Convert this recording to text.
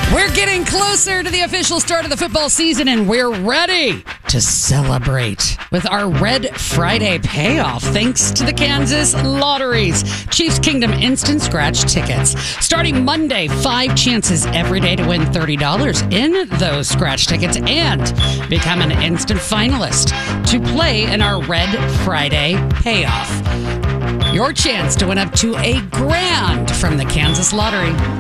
We're getting closer to the official start of the football season, and we're ready to celebrate with our Red Friday payoff thanks to the Kansas Lotteries. Chiefs Kingdom Instant Scratch tickets. Starting Monday, 5 chances every day to win $30 in those scratch tickets and become an instant finalist to play in our Red Friday payoff. Your chance to win up to $1,000 from the Kansas Lottery.